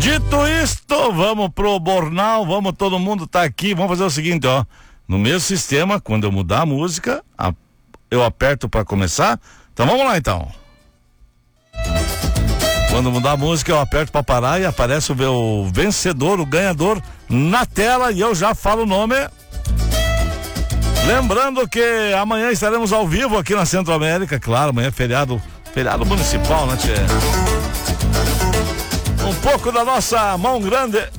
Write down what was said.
Dito isto, vamos pro Bornal, vamos, todo mundo tá aqui, vamos fazer o seguinte, ó, no mesmo sistema, quando eu mudar a música, eu aperto pra começar, então vamos lá então. Quando mudar a música, eu aperto pra parar e aparece o vencedor, o ganhador na tela e eu já falo o nome. Lembrando que amanhã estaremos ao vivo aqui na Centro América, claro, amanhã é feriado municipal, né, tchê? Um pouco da nossa mão grande